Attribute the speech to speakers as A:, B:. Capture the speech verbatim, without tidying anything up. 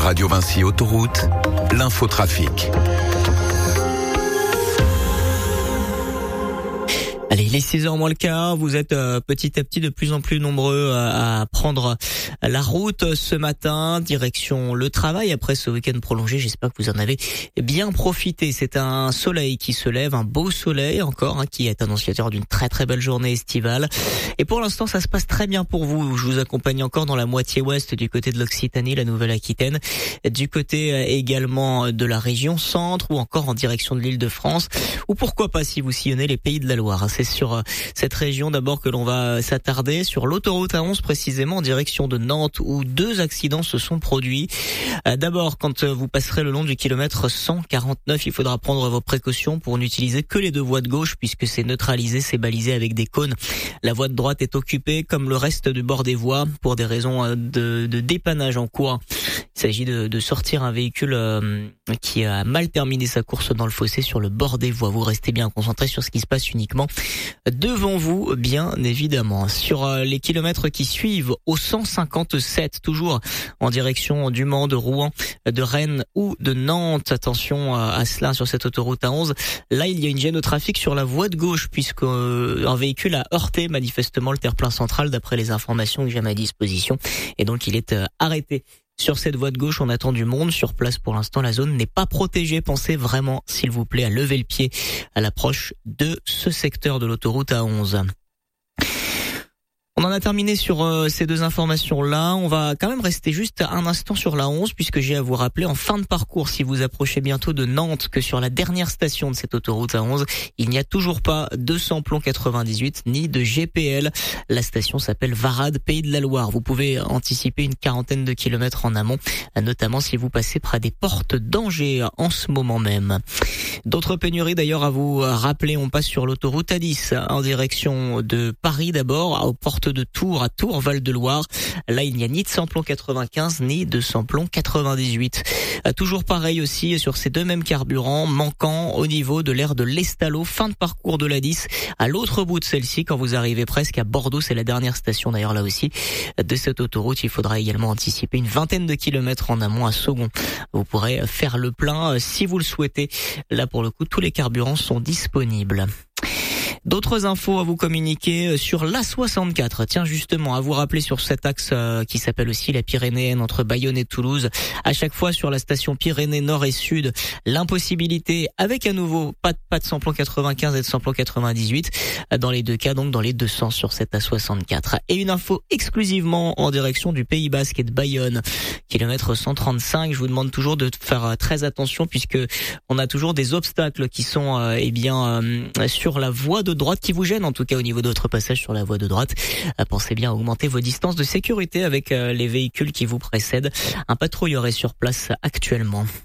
A: Radio Vinci Autoroute, l'infotrafic.
B: Allez, il est six heures moins le quart, vous êtes euh, petit à petit de plus en plus nombreux à, à prendre la route ce matin, direction le travail après ce week-end prolongé. J'espère que vous en avez bien profité. C'est un soleil qui se lève, un beau soleil encore, hein, qui est annonciateur d'une très très belle journée estivale. Et pour l'instant, ça se passe très bien pour vous. Je vous accompagne encore dans la moitié ouest du côté de l'Occitanie, la Nouvelle-Aquitaine, du côté euh, également de la région centre ou encore en direction de l'Île-de-France. Ou pourquoi pas si vous sillonnez les Pays de la Loire. C'est sur cette région d'abord que l'on va s'attarder, sur l'autoroute A onze précisément en direction de Nantes où deux accidents se sont produits. D'abord, quand vous passerez le long du kilomètre cent quarante-neuf, il faudra prendre vos précautions pour n'utiliser que les deux voies de gauche puisque c'est neutralisé, c'est balisé avec des cônes. La voie de droite est occupée comme le reste du bord des voies pour des raisons de, de dépannage en cours. Il s'agit de, de sortir un véhicule euh, qui a mal terminé sa course dans le fossé sur le bord des voies. Vous restez bien concentré sur ce qui se passe uniquement devant vous, bien évidemment. Sur euh, les kilomètres qui suivent, au cent cinquante-sept, toujours en direction du Mans, de Rouen, de Rennes ou de Nantes. Attention à cela sur cette autoroute A onze. Là, il y a une gêne au trafic sur la voie de gauche puisque euh, un véhicule a heurté manifestement le terre-plein central d'après les informations que j'ai à ma disposition. Et donc, il est euh, arrêté. Sur cette voie de gauche, on attend du monde. Sur place, pour l'instant, la zone n'est pas protégée. Pensez vraiment, s'il vous plaît, à lever le pied à l'approche de ce secteur de l'autoroute A onze. On en a terminé sur euh, ces deux informations-là. On va quand même rester juste un instant sur la onze puisque j'ai à vous rappeler en fin de parcours, si vous approchez bientôt de Nantes, que sur la dernière station de cette autoroute A onze, il n'y a toujours pas de samplon quatre-vingt-dix-huit ni de G P L. La station s'appelle Varade, Pays de la Loire. Vous pouvez anticiper une quarantaine de kilomètres en amont, notamment si vous passez près des portes d'Angers en ce moment même. D'autres pénuries d'ailleurs à vous rappeler. On passe sur l'autoroute A dix en direction de Paris d'abord, aux portes de Tours à Tours, Val-de-Loire. Là, il n'y a ni de samplon quatre-vingt-quinze ni de samplon quatre-vingt-dix-huit. Toujours pareil aussi sur ces deux mêmes carburants, manquant au niveau de l'aire de l'Estalo, fin de parcours de l'A dix, à l'autre bout de celle-ci, quand vous arrivez presque à Bordeaux, c'est la dernière station d'ailleurs là aussi de cette autoroute. Il faudra également anticiper une vingtaine de kilomètres en amont à Saugon. Vous pourrez faire le plein si vous le souhaitez. Là, pour le coup, tous les carburants sont disponibles. D'autres infos à vous communiquer sur l'A soixante-quatre. Tiens, justement, à vous rappeler sur cet axe euh, qui s'appelle aussi la Pyrénéenne entre Bayonne et Toulouse. À chaque fois sur la station Pyrénées Nord et Sud, l'impossibilité, avec à nouveau pas de, pas de samplon quatre-vingt-quinze et de samplon quatre-vingt-dix-huit, dans les deux cas, donc dans les deux sens sur cette A soixante-quatre. Et une info exclusivement en direction du Pays Basque et de Bayonne, kilomètre cent trente-cinq. Je vous demande toujours de faire très attention puisque on a toujours des obstacles qui sont euh, eh bien euh, sur la voie de droite qui vous gêne, en tout cas au niveau de votre passage sur la voie de droite. Pensez bien à augmenter vos distances de sécurité avec les véhicules qui vous précèdent. Un patrouilleur est sur place actuellement.